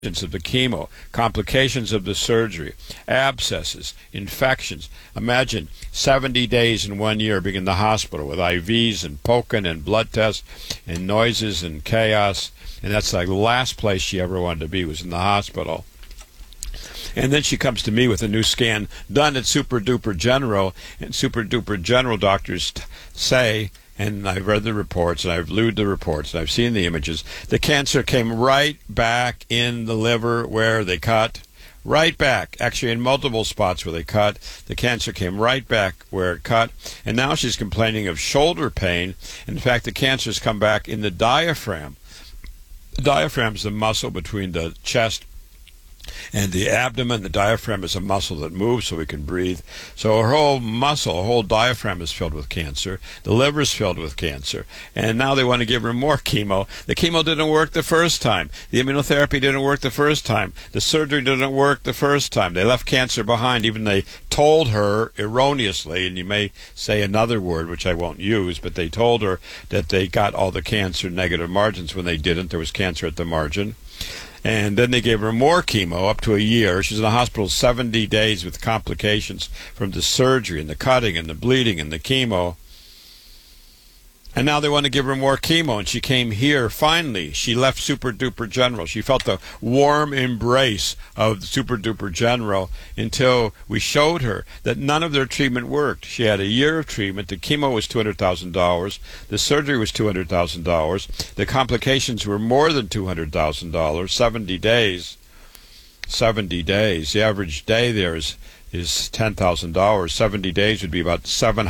of the chemo, complications of the surgery, abscesses, infections. Imagine 70 days in 1 year being in the hospital with IVs and poking and blood tests and noises and chaos. And that's like the last place she ever wanted to be, was in the hospital. And then she comes to me with a new scan done at Super Duper General, and Super Duper General doctors say, and I've read the reports, and I've viewed the reports, and I've seen the images, the cancer came right back in the liver where they cut, right back, actually in multiple spots where they cut. The cancer came right back where it cut, and now she's complaining of shoulder pain. In fact, the cancer's come back in the diaphragm. The diaphragm is the muscle between the chest and the abdomen. The diaphragm is a muscle that moves so we can breathe. So her whole muscle, her whole diaphragm is filled with cancer. The liver is filled with cancer. And now they want to give her more chemo. The chemo didn't work the first time. The immunotherapy didn't work the first time. The surgery didn't work the first time. They left cancer behind. Even they told her erroneously, and you may say another word which I won't use, but they told her that they got all the cancer negative margins when they didn't. There was cancer at the margin. And then they gave her more chemo up to a year. She's in the hospital 70 days with complications from the surgery and the cutting and the bleeding and the chemo. And now they want to give her more chemo, and she came here finally. She left Super Duper General. She felt the warm embrace of the Super Duper General until we showed her that none of their treatment worked. She had a year of treatment. The chemo was $200,000. The surgery was $200,000. The complications were more than $200,000. 70 days. 70 days. The average day there is $10,000. 70 days would be about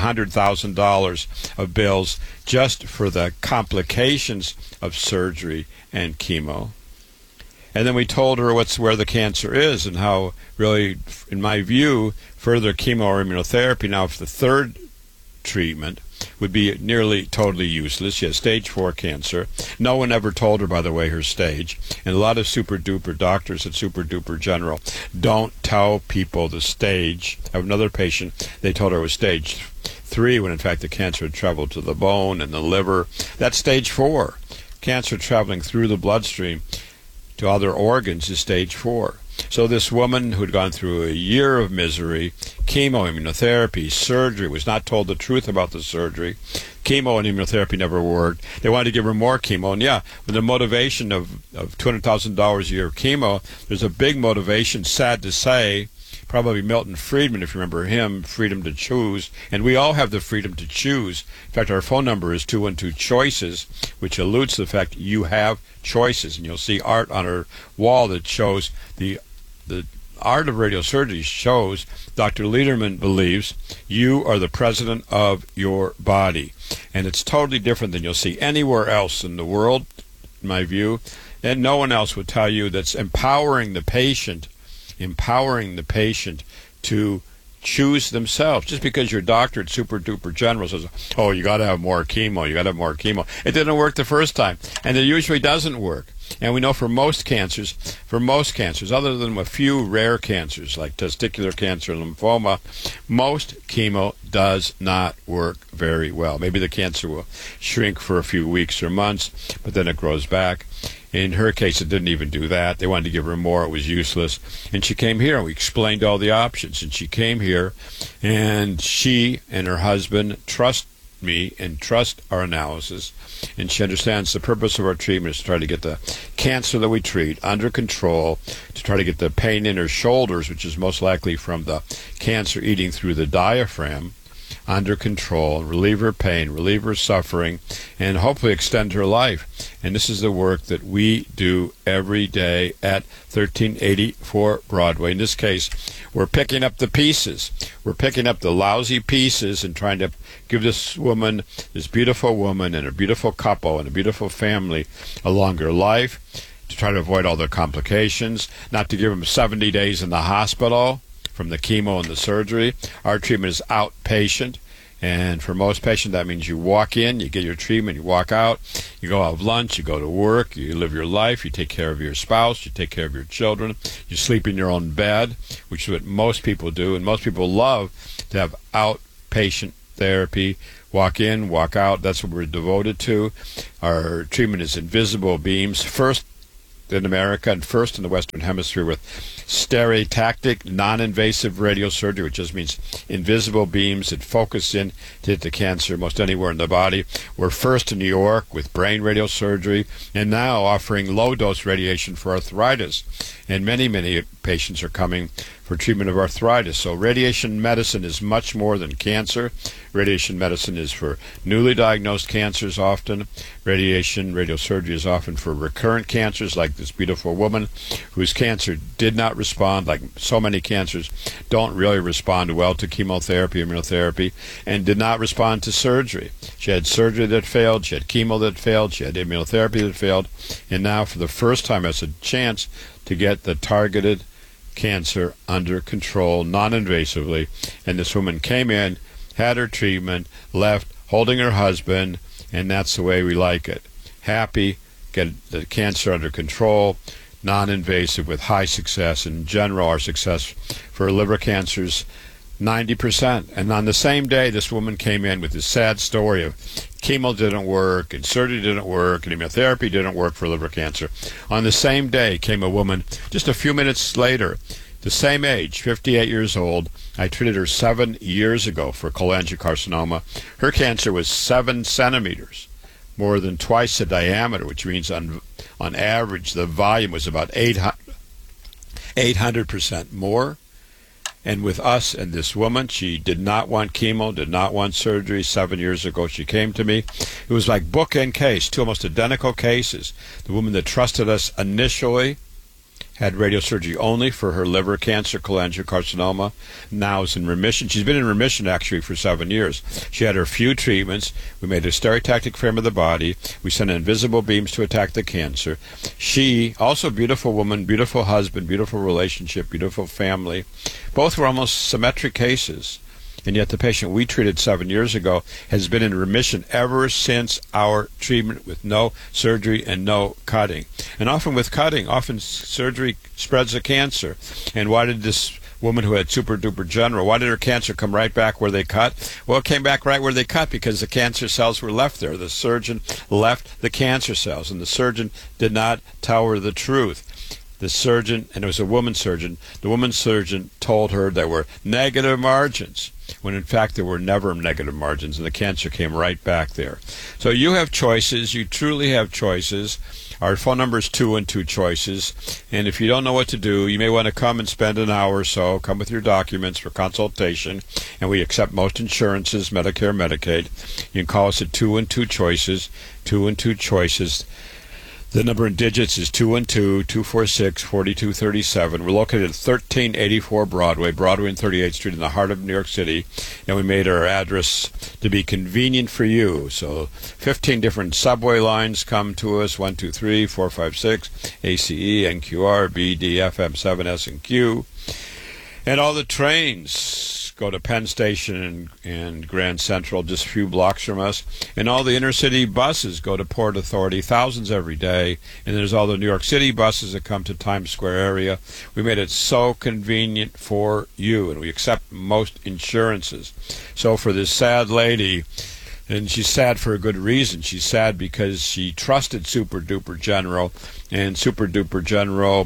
$700,000 of bills just for the complications of surgery and chemo. And then we told her where the cancer is and how, really, in my view, further chemo or immunotherapy now for the third treatment would be nearly totally useless. She has stage 4 cancer. No one ever told her, by the way, her stage. And a lot of Super Duper doctors at Super Duper General don't tell people the stage. I have another patient, they told her it was stage 3 when in fact the cancer had traveled to the bone and the liver. That's stage 4. Cancer traveling through the bloodstream to other organs is stage 4. So this woman who'd gone through a year of misery, chemo, immunotherapy, surgery, was not told the truth about the surgery. Chemo and immunotherapy never worked. They wanted to give her more chemo. And yeah, with the motivation of $200,000 a year of chemo, there's a big motivation, sad to say. Probably Milton Friedman, if you remember him, freedom to choose. And we all have the freedom to choose. In fact, our phone number is 212-CHOICES, which alludes to the fact you have choices. And you'll see art on our wall that shows the art of radiosurgery shows Dr. Lederman believes you are the president of your body. And it's totally different than you'll see anywhere else in the world, in my view. And no one else would tell you that's empowering the patient to choose themselves. Just because your doctor at Super Duper General says, oh, you got to have more chemo, you got to have more chemo. It didn't work the first time, and it usually doesn't work. And we know for most cancers, other than a few rare cancers like testicular cancer and lymphoma, most chemo does not work very well. Maybe the cancer will shrink for a few weeks or months, but then it grows back. In her case, it didn't even do that. They wanted to give her more. It was useless. And she came here, and we explained all the options. And she came here, and she and her husband trust me and trust our analysis. And she understands the purpose of our treatment is to try to get the cancer that we treat under control, to try to get the pain in her shoulders, which is most likely from the cancer eating through the diaphragm, under control, relieve her pain, relieve her suffering, and hopefully extend her life. And this is the work that we do every day at 1384 Broadway. In this case, we're picking up the pieces. We're picking up the lousy pieces and trying to give this woman, this beautiful woman and a beautiful couple and a beautiful family a longer life, to try to avoid all the complications, not to give them 70 days in the hospital from the chemo and the surgery. Our treatment is outpatient, and for most patients that means you walk in, you get your treatment, you walk out, you go have lunch, you go to work, you live your life, you take care of your spouse, you take care of your children, you sleep in your own bed, which is what most people do, and most people love to have outpatient therapy. Walk in, walk out, that's what we're devoted to. Our treatment is invisible beams. First in America and first in the Western Hemisphere with stereotactic, non-invasive radiosurgery, which just means invisible beams that focus in to hit the cancer most anywhere in the body. We're first in New York with brain radiosurgery, and now offering low-dose radiation for arthritis. And many, many patients are coming for treatment of arthritis. So radiation medicine is much more than cancer. Radiation medicine is for newly diagnosed cancers often. Radiosurgery is often for recurrent cancers, like this beautiful woman whose cancer did not respond, like so many cancers don't really respond well to chemotherapy, immunotherapy, and did not respond to surgery. She had surgery that failed, she had chemo that failed, she had immunotherapy that failed, and now for the first time has a chance to get the targeted cancer under control non-invasively. And this woman came in, had her treatment, left holding her husband, and that's the way we like it. Happy, get the cancer under control, non-invasive with high success. In general, our success for liver cancers, 90%. And on the same day, this woman came in with this sad story of chemo didn't work, and surgery didn't work, and immunotherapy didn't work for liver cancer. On the same day came a woman, just a few minutes later, the same age, 58 years old. I treated her 7 years ago for cholangiocarcinoma. Her cancer was 7 centimeters, more than twice the diameter, which means on average the volume was about 800% more. And with us and this woman, she did not want chemo, did not want surgery. 7 years ago she came to me. It was like bookend case, 2 almost identical cases. The woman that trusted us initially had radiosurgery only for her liver cancer, cholangiocarcinoma, now is in remission. She's been in remission actually for 7 years. She had her few treatments. We made a stereotactic frame of the body. We sent invisible beams to attack the cancer. She, also a beautiful woman, beautiful husband, beautiful relationship, beautiful family. Both were almost symmetric cases. And yet the patient we treated 7 years ago has been in remission ever since our treatment with no surgery and no cutting. And often with cutting, often surgery spreads the cancer. And why did this woman who had super duper general, why did her cancer come right back where they cut? Well, it came back right where they cut because the cancer cells were left there. The surgeon left the cancer cells, and the surgeon did not tell her the truth. The surgeon, and it was a woman surgeon, the woman surgeon told her there were negative margins, when in fact there were never negative margins, and the cancer came right back there. So you have choices. You truly have choices. Our phone number is 212 Choices, and if you don't know what to do, you may want to come and spend an hour or so. Come with your documents for consultation, and we accept most insurances, Medicare, Medicaid. You can call us at 212 Choices, 212 Choices. The number in digits is 212-246-4237. We're located at 1384 Broadway and 38th Street in the heart of New York City, and we made our address to be convenient for you. So 15 different subway lines come to us, 1, 2, 3, 4, 5, 6, ACE, NQR, BD, FM, 7S, and Q. And all the trains go to Penn Station and Grand Central, just a few blocks from us. And all the inner city buses go to Port Authority, thousands every day. And there's all the New York City buses that come to Times Square area. We made it so convenient for you, and we accept most insurances. So for this sad lady, and she's sad for a good reason. She's sad because she trusted Super Duper General, and Super Duper General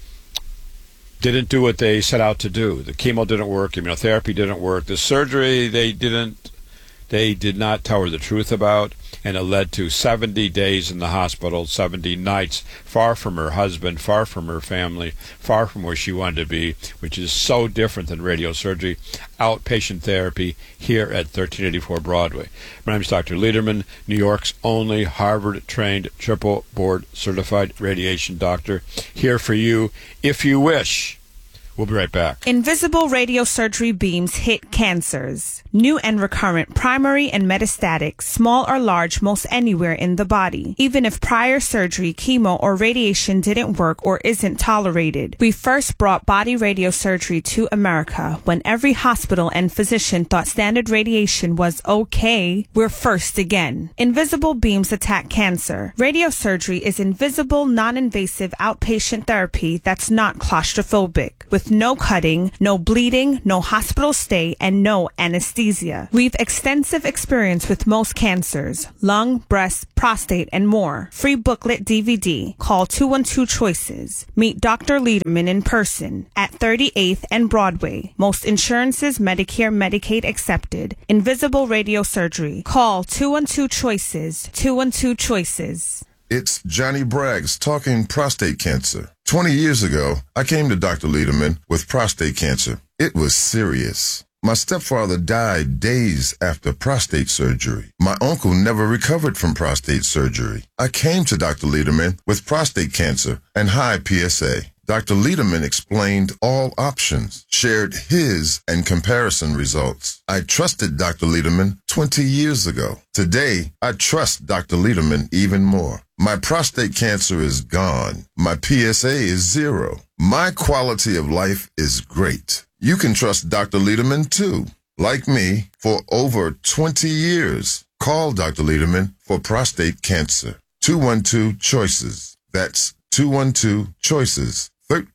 didn't do what they set out to do. The chemo didn't work, immunotherapy didn't work, the surgery they did not tell her the truth about, and it led to 70 days in the hospital, 70 nights, far from her husband, far from her family, far from where she wanted to be, which is so different than radiosurgery, outpatient therapy here at 1384 Broadway. My name is Dr. Lederman, New York's only Harvard-trained, triple board-certified radiation doctor, here for you if you wish. We'll be right back. Invisible radiosurgery beams hit cancers. New and recurrent, primary and metastatic, small or large, most anywhere in the body. Even if prior surgery, chemo, or radiation didn't work or isn't tolerated. We first brought body radiosurgery to America when every hospital and physician thought standard radiation was okay. We're first again. Invisible beams attack cancer. Radiosurgery is invisible, non-invasive outpatient therapy that's not claustrophobic. With with no cutting, no bleeding, no hospital stay, and no anesthesia. We've extensive experience with most cancers, lung, breast, prostate, and more. Free booklet DVD. Call 212-CHOICES. Meet Dr. Lederman in person at 38th and Broadway. Most insurances, Medicare, Medicaid accepted. Invisible radiosurgery. Call 212-CHOICES. 212-CHOICES. It's Johnny Braggs talking prostate cancer. 20 years ago, I came to Dr. Lederman with prostate cancer. It was serious. My stepfather died days after prostate surgery. My uncle never recovered from prostate surgery. I came to Dr. Lederman with prostate cancer and high PSA. Dr. Lederman explained all options, shared his and comparison results. I trusted Dr. Lederman 20 years ago. Today, I trust Dr. Lederman even more. My prostate cancer is gone. My PSA is 0. My quality of life is great. You can trust Dr. Lederman too. Like me, for over 20 years. Call Dr. Lederman for prostate cancer. 212-CHOICES. That's 212-CHOICES.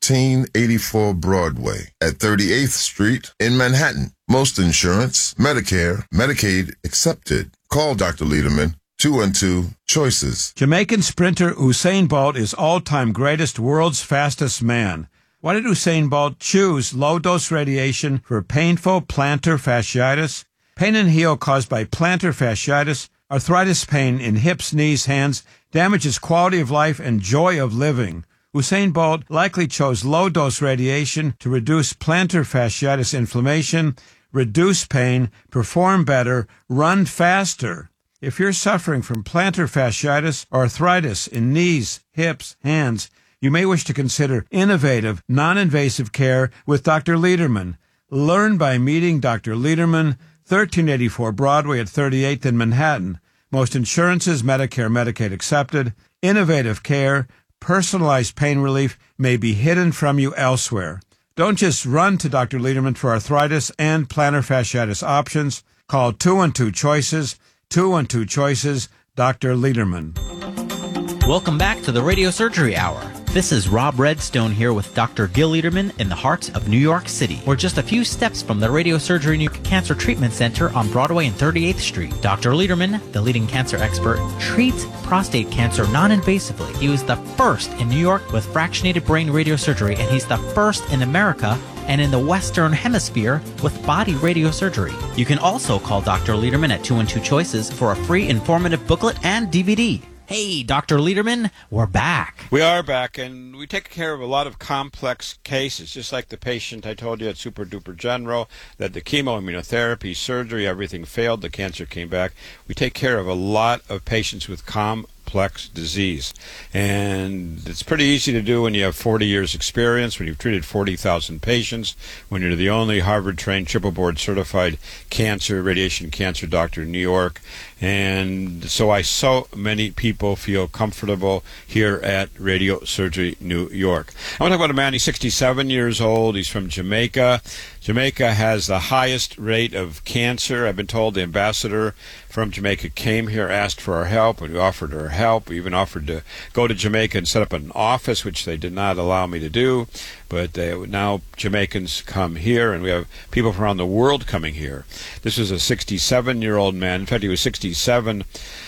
1384 Broadway at 38th Street in Manhattan. Most insurance, Medicare, Medicaid accepted. Call Dr. Lederman, 212-CHOICES. Jamaican sprinter Usain Bolt is all-time greatest, world's fastest man. Why did Usain Bolt choose low-dose radiation for painful plantar fasciitis? Pain and heel caused by plantar fasciitis, arthritis pain in hips, knees, hands, damages quality of life and joy of living. Usain Bolt likely chose low-dose radiation to reduce plantar fasciitis inflammation, reduce pain, perform better, run faster. If you're suffering from plantar fasciitis or arthritis in knees, hips, hands, you may wish to consider innovative, non-invasive care with Dr. Lederman. Learn by meeting Dr. Lederman, 1384 Broadway at 38th in Manhattan. Most insurances, Medicare, Medicaid accepted. Innovative care, personalized pain relief may be hidden from you elsewhere. Don't just run to Dr. Lederman for arthritis and plantar fasciitis options. Call 212-CHOICES, 212-CHOICES, Dr. Lederman. Welcome back to the Radio Surgery Hour. This is Rob Redstone here with Dr. Gil Lederman in the heart of New York City. We're just a few steps from the Radiosurgery New Cancer Treatment Center on Broadway and 38th Street. Dr. Lederman, the leading cancer expert, treats prostate cancer non-invasively. He was the first in New York with fractionated brain radiosurgery, and he's the first in America and in the Western Hemisphere with body radiosurgery. You can also call Dr. Lederman at 212-CHOICES for a free informative booklet and DVD. Hey, Dr. Lederman, we're back. We are back, and we take care of a lot of complex cases, just like the patient I told you at Super Duper General, that the chemoimmunotherapy, surgery, everything failed, the cancer came back. We take care of a lot of patients with complex disease, and it's pretty easy to do when you have 40 years experience, when you've treated 40,000 patients, when you're the only Harvard-trained, triple board certified radiation cancer doctor in New York. And so many people feel comfortable here at Radiosurgery New York. I want to talk about a man. He's 67 years old. He's from Jamaica. Jamaica has the highest rate of cancer. I've been told the ambassador from Jamaica came here, asked for our help, and we offered her help. We even offered to go to Jamaica and set up an office, which they did not allow me to do. But now Jamaicans come here, and we have people from around the world coming here. This is a 67-year-old man. In fact, he was 67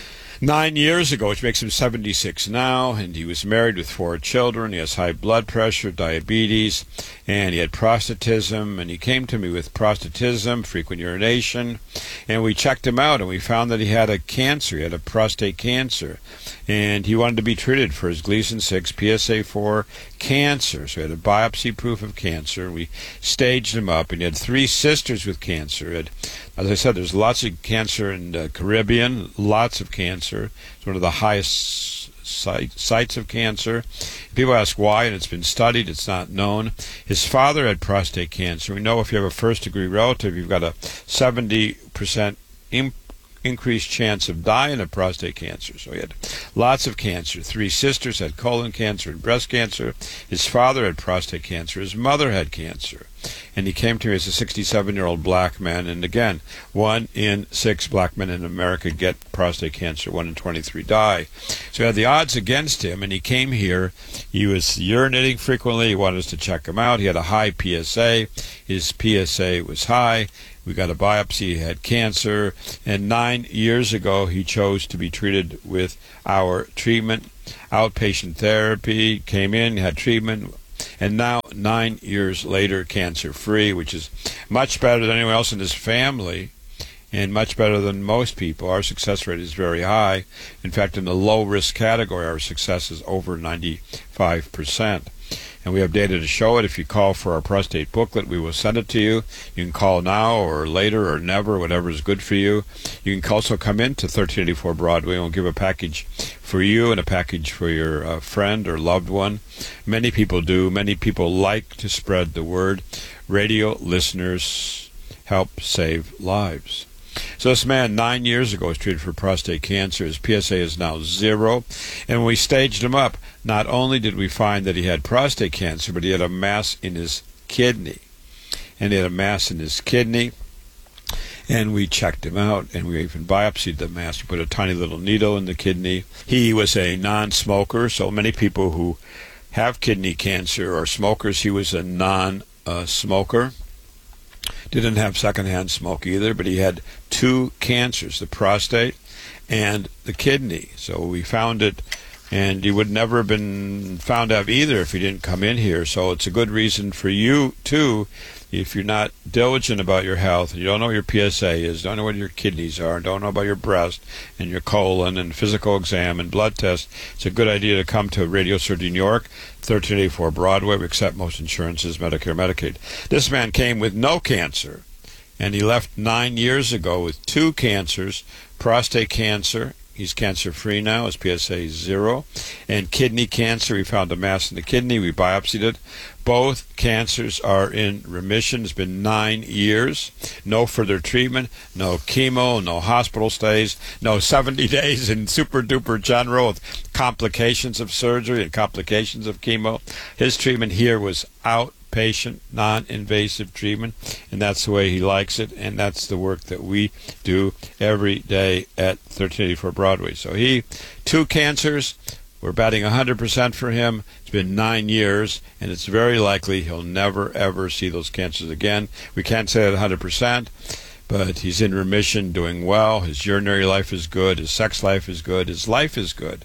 9 years ago, which makes him 76 now, and he was married with 4 children. He has high blood pressure, diabetes, and he had prostatism, and he came to me with prostatism, frequent urination, and we checked him out, and we found that he had a cancer. He had a prostate cancer, and he wanted to be treated for his Gleason 6 PSA4 cancer. So he had a biopsy proof of cancer, and we staged him up, and he had 3 sisters with cancer. As I said, there's lots of cancer in the Caribbean, lots of cancer. It's one of the highest sites of cancer. People ask why, and it's been studied. It's not known. His father had prostate cancer. We know if you have a first-degree relative, you've got a 70% increased chance of dying of prostate cancer. So he had lots of cancer. 3 sisters had colon cancer and breast cancer. His father had prostate cancer. His mother had cancer. and he came to me as a 67-year-old black man. And again, 1 in 6 black men in America get prostate cancer. 1 in 23 die. So he had the odds against him, and he came here. He was urinating frequently. He wanted us to check him out. He had a high PSA. His PSA was high. We got a biopsy. He had cancer. And 9 years ago, he chose to be treated with our treatment, outpatient therapy. Came in, had treatment, and now 9 years later, cancer-free, which is much better than anyone else in his family and much better than most people. Our success rate is very high. In fact, in the low-risk category, our success is over 95%. And we have data to show it. If you call for our prostate booklet, we will send it to you. You can call now or later or never, whatever is good for you. You can also come in to 1384 Broadway, and we'll give a package for you and a package for your friend or loved one. Many people do. Many people like to spread the word. Radio listeners help save lives. So this man 9 years ago was treated for prostate cancer. His PSA is now 0. And when we staged him up, not only did we find that he had prostate cancer, but he had a mass in his kidney. And he had a mass in his kidney. And we checked him out, and we even biopsied the mass. We put a tiny little needle in the kidney. He was a non-smoker, so many people who have kidney cancer are smokers. He was a non-smoker. Didn't have secondhand smoke either, but he had 2 cancers, the prostate and the kidney. So we found it, and he would never have been found to have either if he didn't come in here. So it's a good reason for you, too, if you're not diligent about your health, you don't know what your PSA is, don't know what your kidneys are, don't know about your breast and your colon and physical exam and blood test, it's a good idea to come to Radio Surgery New York, 1384 Broadway. We accept most insurances, Medicare, Medicaid. This man came with no cancer, and he left 9 years ago with 2 cancers, prostate cancer. He's cancer-free now. His PSA is 0. And kidney cancer, we found a mass in the kidney. We biopsied it. Both cancers are in remission. It's been 9 years. No further treatment, no chemo, no hospital stays, no 70 days in super-duper general with complications of surgery and complications of chemo. His treatment here was outpatient, non-invasive treatment, and that's the way he likes it, and that's the work that we do every day at 1384 Broadway. So 2 cancers. We're batting 100% for him. It's been 9 years, and it's very likely he'll never, ever see those cancers again. We can't say that 100%, but he's in remission, doing well. His urinary life is good. His sex life is good. His life is good.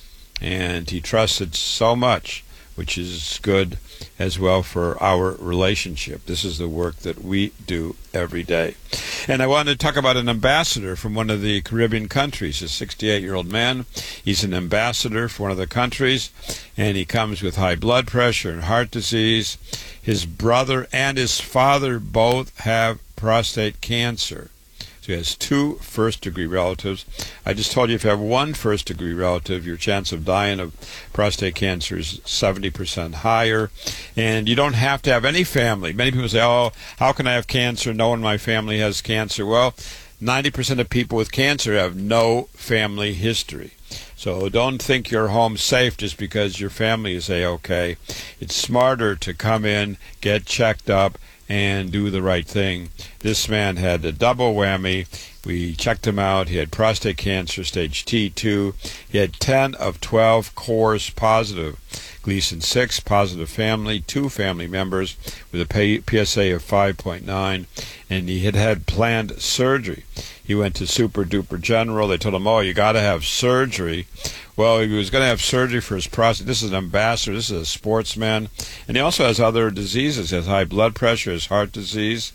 And he trusts it so much, which is good as well for our relationship. This is the work that we do every day. And I wanted to talk about an ambassador from one of the Caribbean countries, a 68-year-old man. He's an ambassador for one of the countries, and he comes with high blood pressure and heart disease. His brother and his father both have prostate cancer. So he has 2 first-degree relatives. I just told you if you have 1 first-degree relative, your chance of dying of prostate cancer is 70% higher. And you don't have to have any family. Many people say, oh, how can I have cancer? No one in my family has cancer. Well, 90% of people with cancer have no family history. So don't think you're home safe just because your family is A-OK. It's smarter to come in, get checked up, and do the right thing. This man had a double whammy. We checked him out. He had prostate cancer, stage T2. He had 10 of 12 cores positive. Gleason 6, positive family, 2 family members with a PSA of 5.9, and he had had planned surgery. He went to Super Duper General. They told him, oh, you got to have surgery. Well, he was going to have surgery for his prostate. This is an ambassador. This is a sportsman. And he also has other diseases. He has high blood pressure, his heart disease.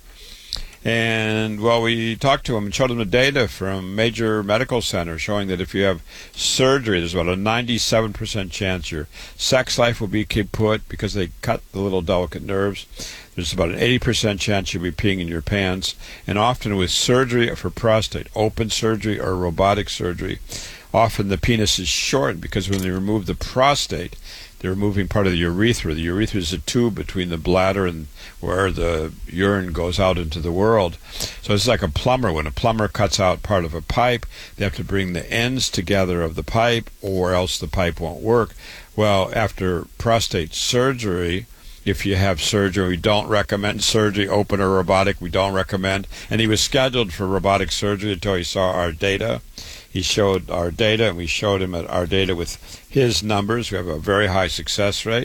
And, well, we talked to him and showed him the data from major medical centers showing that if you have surgery, there's about a 97% chance your sex life will be kaput because they cut the little delicate nerves. There's about an 80% chance you'll be peeing in your pants. And often with surgery for prostate, open surgery or robotic surgery, often the penis is shortened because when they remove the prostate, they're removing part of the urethra. The urethra is a tube between the bladder and where the urine goes out into the world. So it's like a plumber. When a plumber cuts out part of a pipe, they have to bring the ends together of the pipe or else the pipe won't work. Well, after prostate surgery, if you have surgery. We don't recommend surgery, open or robotic. We don't recommend. And he was scheduled for robotic surgery until he saw our data. He showed our data, and we showed him our data with his numbers. We have a very high success rate.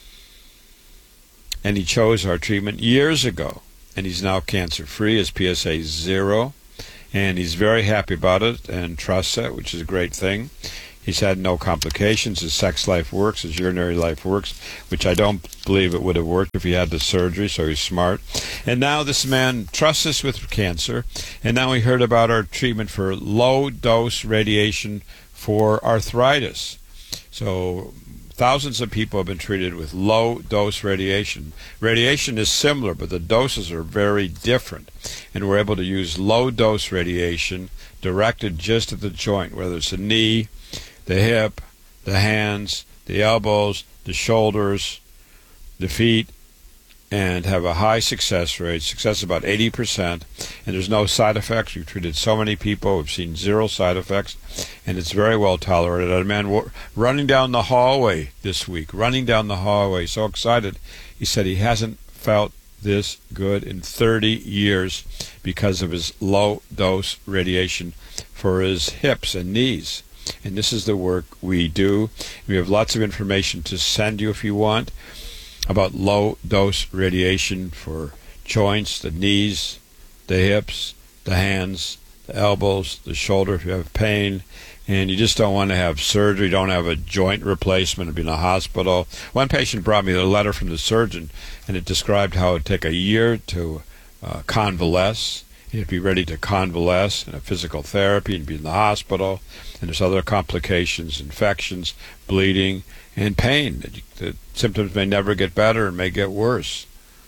And he chose our treatment years ago. And he's now cancer-free. His PSA is 0. And he's very happy about it and trusts it, which is a great thing. He's had no complications. His sex life works. His urinary life works, which I don't believe it would have worked if he had the surgery, so he's smart. And now this man trusts us with cancer, and now he heard about our treatment for low-dose radiation for arthritis. So thousands of people have been treated with low-dose radiation. Radiation is similar, but the doses are very different. And we're able to use low-dose radiation directed just at the joint, whether it's the knee, the hip, the hands, the elbows, the shoulders, the feet, and have a high success rate. Success about 80%, and there's no side effects. We've treated so many people. We've seen 0 side effects, and it's very well tolerated. I had a man running down the hallway this week, so excited. He said he hasn't felt this good in 30 years because of his low-dose radiation for his hips and knees. And this is the work we do. We have lots of information to send you if you want about low-dose radiation for joints, the knees, the hips, the hands, the elbows, the shoulder if you have pain, and you just don't want to have surgery, don't have a joint replacement, be in a hospital. One patient brought me a letter from the surgeon, and it described how it would take a year to convalesce. You'd be ready to convalesce in a physical therapy and be in the hospital. And there's other complications, infections, bleeding, and pain. The symptoms may never get better and may get worse.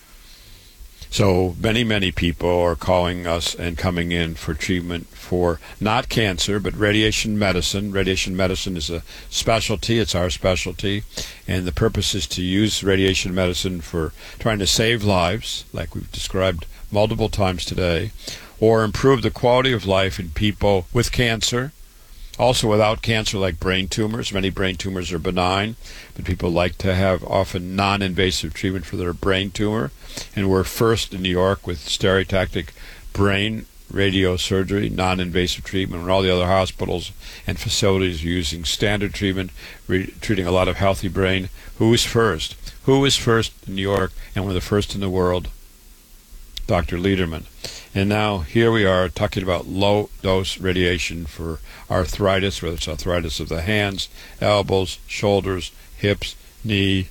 So many people are calling us and coming in for treatment for not cancer, but radiation medicine. Radiation medicine is a specialty. It's our specialty. And the purpose is to use radiation medicine for trying to save lives, like we've described multiple times today, or improve the quality of life in people with cancer, also without cancer, like brain tumors. Many brain tumors are benign, but people like to have often non-invasive treatment for their brain tumor. And we're first in New York with stereotactic brain radiosurgery, non-invasive treatment, when all the other hospitals and facilities are using standard treatment, treating a lot of healthy brain. Who is first? Who is first in New York and one of the first in the world? Dr. Lederman. And now here we are talking about low-dose radiation for arthritis, whether it's arthritis of the hands, elbows, shoulders, hips, knee.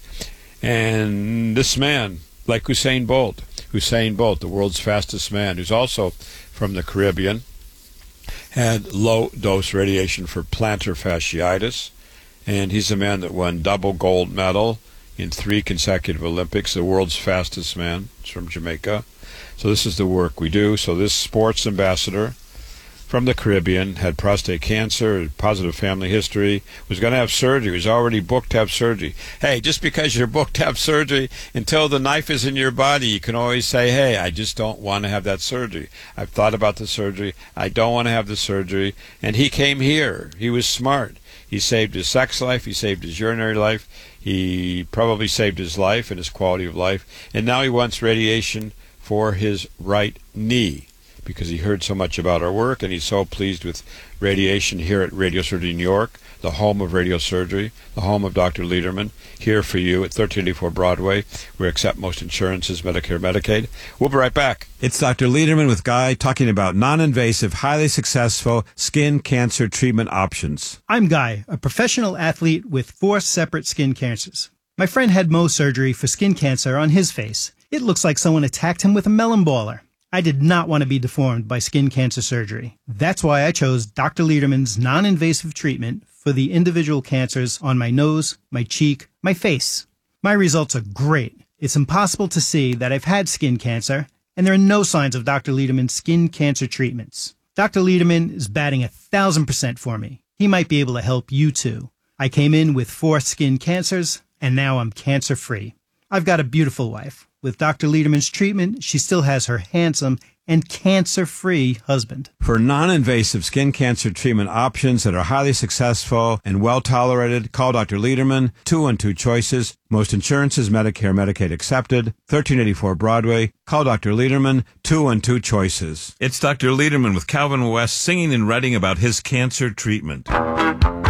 And this man, like Usain Bolt, the world's fastest man, who's also from the Caribbean, had low-dose radiation for plantar fasciitis. And he's a man that won double gold medal in 3 consecutive Olympics, the world's fastest man. He's from Jamaica. So this is the work we do. So this sports ambassador from the Caribbean had prostate cancer, positive family history, was going to have surgery, was already booked to have surgery. Hey, just because you're booked to have surgery, until the knife is in your body, you can always say, hey, I just don't want to have that surgery. I've thought about the surgery. I don't want to have the surgery. And he came here. He was smart. He saved his sex life. He saved his urinary life. He probably saved his life and his quality of life. And now he wants radiation for his right knee, because he heard so much about our work, and he's so pleased with radiation here at Radiosurgery New York, the home of radiosurgery, the home of Dr. Lederman, here for you at 1384 Broadway. We accept most insurances, Medicare, Medicaid. We'll be right back. It's Dr. Lederman with Guy talking about non-invasive, highly successful skin cancer treatment options. I'm Guy, a professional athlete with 4 separate skin cancers. My friend had Mohs surgery for skin cancer on his face. It looks like someone attacked him with a melon baller. I did not want to be deformed by skin cancer surgery. That's why I chose Dr. Lederman's non-invasive treatment for the individual cancers on my nose, my cheek, my face. My results are great. It's impossible to see that I've had skin cancer, and there are no signs of Dr. Lederman's skin cancer treatments. Dr. Lederman is batting 1,000% for me. He might be able to help you too. I came in with 4 skin cancers, and now I'm cancer-free. I've got a beautiful wife. With Dr. Lederman's treatment, she still has her handsome, and cancer-free husband. For non-invasive skin cancer treatment options that are highly successful and well-tolerated, call Dr. Lederman, 212 Choices. Most insurances, Medicare, Medicaid accepted. 1384 Broadway. Call Dr. Lederman, 212 Choices. It's Dr. Lederman with Calvin West singing and writing about his cancer treatment.